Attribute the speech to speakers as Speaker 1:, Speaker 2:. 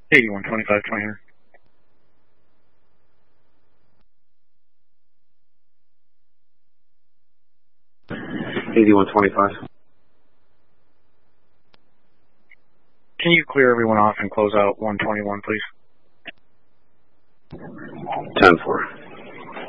Speaker 1: 8125 20.
Speaker 2: 8125.
Speaker 1: Can you clear everyone off and close out 121, please?
Speaker 2: 10-4.